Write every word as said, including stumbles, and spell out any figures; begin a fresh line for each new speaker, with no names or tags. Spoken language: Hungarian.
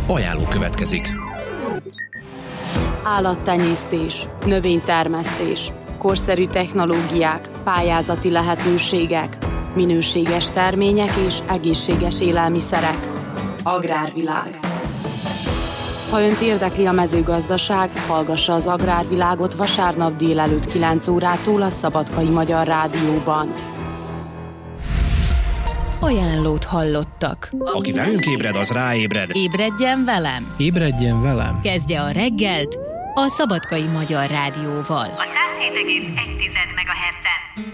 Ajánló következik.
Állattenyésztés, növénytermesztés, korszerű technológiák, pályázati lehetőségek, minőséges termények és egészséges élelmiszerek. Agrárvilág. Ha önt érdekli a mezőgazdaság, hallgassa az Agrárvilágot vasárnap délelőtt kilenc órától a Szabadkai Magyar Rádióban.
Ajánlót hallottak.
Aki velünk ébred, az ráébred.
Ébredjen velem.
Ébredjen velem.
Kezdje a reggelt a Szabadkai Magyar Rádióval.
A száz hét egész egy MHz